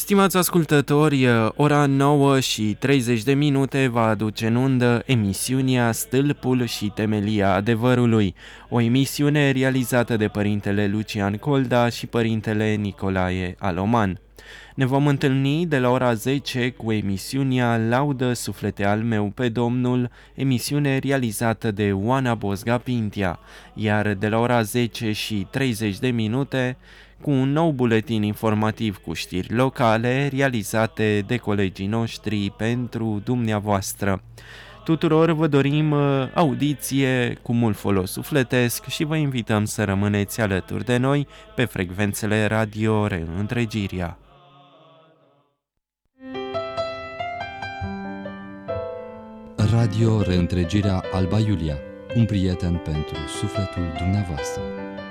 Stimați ascultători, ora 9 și 30 de minute va aduce în undă emisiunea Stâlpul și temelia adevărului, o emisiune realizată de părintele Lucian Colda și părintele Nicolae Aloman. Ne vom întâlni de la ora 10 cu emisiunea Laudă suflete al meu pe Domnul, emisiune realizată de Oana Bosga Pintea, iar de la ora 10 și 30 de minute cu un nou buletin informativ cu știri locale realizate de colegii noștri pentru dumneavoastră. Tuturor vă dorim audiție cu mult folos sufletesc și vă invităm să rămâneți alături de noi pe frecvențele Radio Reîntregirea. Radio Reîntregirea Alba Iulia, un prieten pentru sufletul dumneavoastră.